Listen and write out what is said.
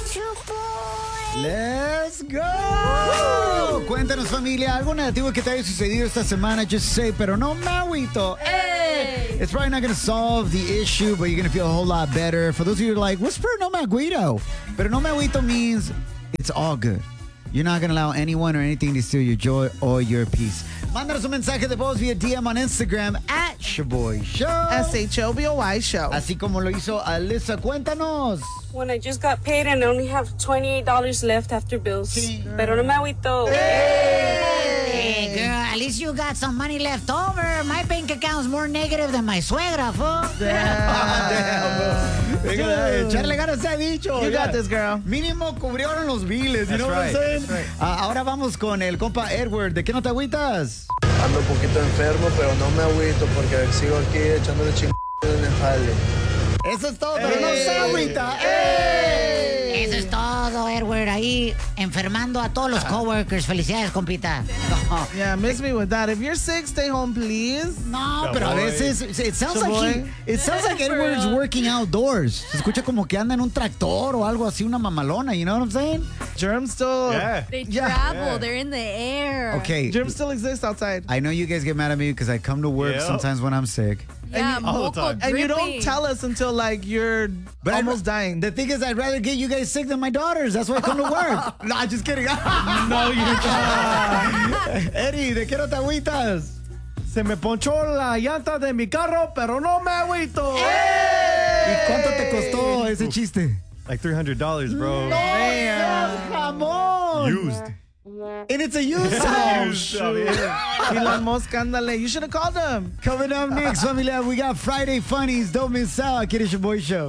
Let's go. Cuéntanos, familia, algo negativo que te haya sucedido esta semana. Just say, pero no me agüito. Hey. It's probably not going to solve the issue, but you're going to feel a whole lot better. For those of you who are like, what's pero no me agüito? Pero no me agüito means it's all good. You're not going to allow anyone or anything to steal your joy or your peace. Mándanos un mensaje de voz via DM on Instagram at Shaboy Show. SHOBOY Show. Así como lo hizo Alyssa. Cuéntanos. When I just got paid and I only have $28 left after bills. Sí. Pero no me agüito. Hey, girl, at least you got some money left over. My bank account's more negative than my suegra, fool. Echarle ganas se ha dicho. You got this, girl. Mínimo cubrieron los biles. You know what I'm saying? Right. Ahora vamos con el compa Edward. ¿De qué no te agüitas? Ando un poquito enfermo, pero no me agüito porque sigo aquí echándole chingados en el jale. Eso es todo, pero no se agüita. Eso es todo, Edward. Ahí enfermando a todos los coworkers. Felicidades, compita. No. Yeah, miss me with that. If you're sick, stay home, please. No, pero a veces it sounds like Edward's working outdoors. Se escucha como que anda en un tractor o algo así, una mamalona. You know what I'm saying? Germs still. Yeah. They travel. They're in the air. Okay. Germs still exist outside. I know you guys get mad at me because I come to work sometimes when I'm sick. Yeah, all the time. And you don't tell us until like you're almost dying. The thing is, I'd rather get you guys sick than my daughters. That's why I come to work. No, just kidding. No, you don't. Eddie, ¿de qué no te agüitas? Se me ponchó la llanta de mi carro, pero no me agüito. ¿Y cuánto te costó ese chiste? Like $300, bro. No, jamón. Used. And it's a used house. Shoot. Elon Musk, ándale. You should have called him. Coming up next, familia, we got Friday Funnies. Don't miss out. Aquí en el Shaboy Show.